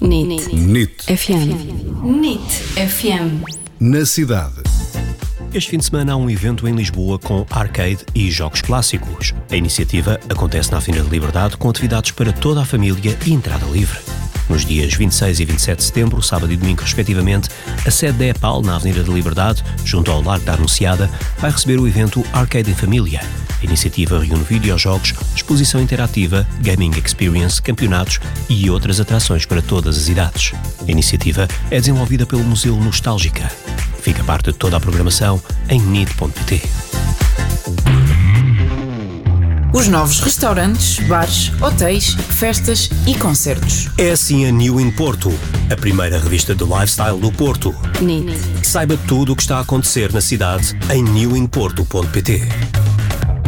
NIT FM. NIT FM. Na cidade. Este fim de semana há um evento em Lisboa com arcade e jogos clássicos. A iniciativa acontece na Avenida da Liberdade com atividades para toda a família e entrada livre. Nos dias 26 e 27 de setembro, sábado e domingo respectivamente, a sede da EPAL, na Avenida da Liberdade, junto ao Largo da Anunciada, vai receber o evento Arcade em Família. A iniciativa reúne videojogos, exposição interativa, gaming experience, campeonatos e outras atrações para todas as idades. A iniciativa é desenvolvida pelo Museu Nostálgica. Fica parte de toda a programação em nit.pt. Os novos restaurantes, bares, hotéis, festas e concertos. É assim a New in Porto, a primeira revista de lifestyle do Porto. NIT. Saiba tudo o que está a acontecer na cidade em newinporto.pt.